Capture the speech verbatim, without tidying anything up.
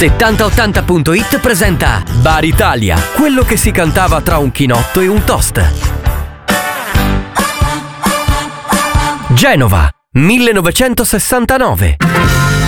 settanta ottanta punto it presenta Bar Italia, quello che si cantava tra un chinotto e un toast. Genova, millenovecentosessantanove.